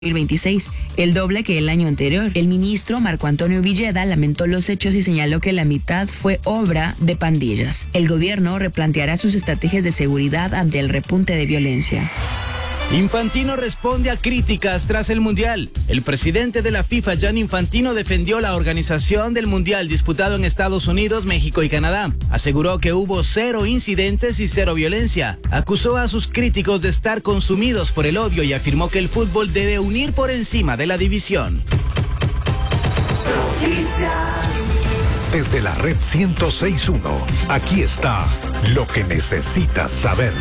2026, el doble que el año anterior. El ministro Marco Antonio Villeda lamentó los hechos y señaló que la mitad fue obra de pandillas. El gobierno replanteará sus estrategias de seguridad ante el repunte de violencia. Infantino responde a críticas tras el Mundial. El presidente de la FIFA, Gianni Infantino, defendió la organización del Mundial disputado en Estados Unidos, México y Canadá. Aseguró que hubo 0 incidentes y 0 violencia. Acusó a sus críticos de estar consumidos por el odio y afirmó que el fútbol debe unir por encima de la división. Desde la red 106.1, aquí está lo que necesitas saber.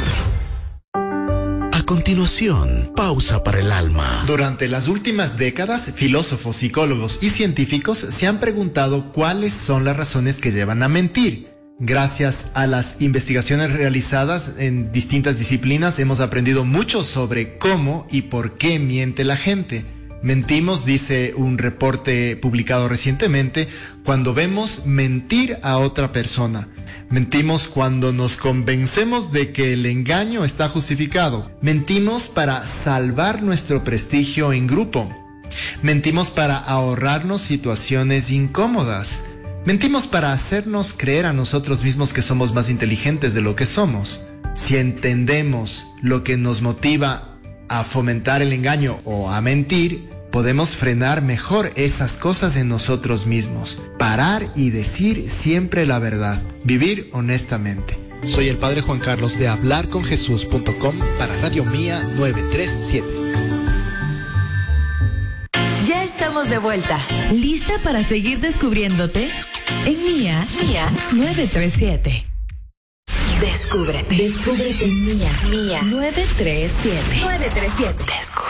A continuación, pausa para el alma. Durante las últimas décadas, filósofos, psicólogos y científicos se han preguntado cuáles son las razones que llevan a mentir. Gracias a las investigaciones realizadas en distintas disciplinas, hemos aprendido mucho sobre cómo y por qué miente la gente. Mentimos, dice un reporte publicado recientemente, cuando vemos mentir a otra persona. Mentimos cuando nos convencemos de que el engaño está justificado. Mentimos para salvar nuestro prestigio en grupo. Mentimos para ahorrarnos situaciones incómodas. Mentimos para hacernos creer a nosotros mismos que somos más inteligentes de lo que somos. Si entendemos lo que nos motiva a fomentar el engaño o a mentir, podemos frenar mejor esas cosas en nosotros mismos. Parar y decir siempre la verdad. Vivir honestamente. Soy el Padre Juan Carlos de hablarconjesús.com para Radio Mía 937. Ya estamos de vuelta. ¿Lista para seguir descubriéndote? En Mía 937. Descúbrete en Mía 937. Descubre.